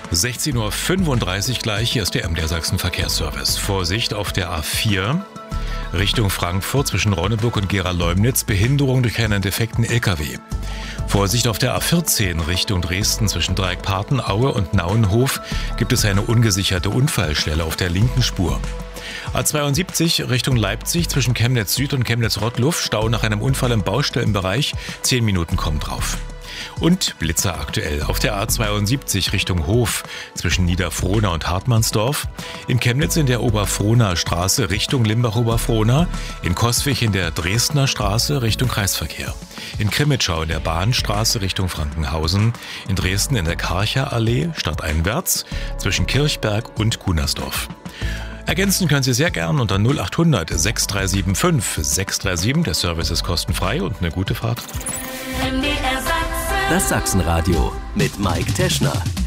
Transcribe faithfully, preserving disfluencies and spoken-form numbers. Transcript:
sechzehn Uhr fünfunddreißig gleich, hier ist der M D R Sachsen Verkehrsservice. Vorsicht auf der A vier Richtung Frankfurt zwischen Ronneburg und Gera-Leumnitz, Behinderung durch einen defekten L K W. Vorsicht auf der A vierzehn Richtung Dresden zwischen Dreieckparten, Aue und Nauenhof gibt es eine ungesicherte Unfallstelle auf der linken Spur. A zweiundsiebzig Richtung Leipzig zwischen Chemnitz Süd und Chemnitz-Rottluff, Stau nach einem Unfall im Baustellenbereich, zehn Minuten kommen drauf. Und Blitzer aktuell auf der A zweiundsiebzig Richtung Hof zwischen Niederfrohna und Hartmannsdorf, in Chemnitz in der Oberfrohnaer Straße Richtung Limbach-Oberfrohna, in Coswig in der Dresdner Straße Richtung Kreisverkehr, in Krimitschau in der Bahnstraße Richtung Frankenhausen, in Dresden in der Karcher Allee stadteinwärts zwischen Kirchberg und Kunersdorf. Ergänzen können Sie sehr gern unter null acht hundert sechs drei sieben fünf sechs drei sieben. Der Service ist kostenfrei und eine gute Fahrt. Das Sachsenradio mit Mike Teschner.